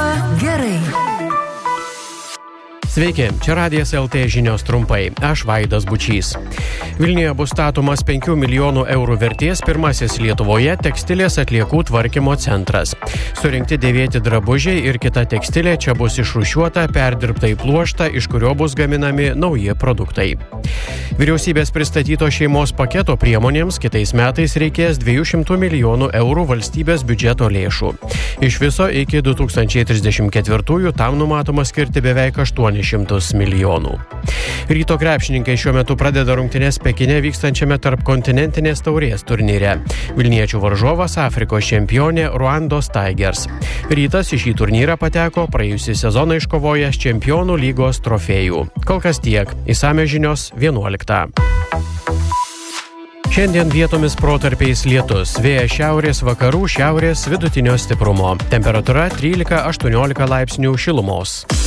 Skamba gerai. Sveiki, čia Radijas LT žinios trumpai. Aš Vaidas Bučys. Vilniuje bus statomas 5 milijonų eurų vertės pirmasis Lietuvoje tekstilės atliekų tvarkymo centras. Surinkti dėvėti drabužiai ir kita tekstilė čia bus išrūšiuota, perdirbta į pluoštą, iš kurio bus gaminami nauji produktai. Vyriausybės pristatyto šeimos paketo priemonėms kitais metais reikės 200 milijonų eurų valstybės biudžeto lėšų. Iš viso iki 2034 tam numatoma skirti beveik 800 milijonų. Ryto krepšininkai šiuo metu pradeda rungtynes Pekine vykstančiame tarpkontinentinės taurės turnyre. Vilniečių varžovas Afrikos čempionė Ruandos Tigers. Rytas į šį turnyrą pateko praėjusį sezoną iškovojęs čempionų lygos trofėjų. Kol kas tiek. Išsamios žinios 11. Šiandien vietomis protarpiais lietus, vėjas šiaurės vakarų, šiaurės vidutinio stiprumo. Temperatūra 13-18 laipsnių šilumos.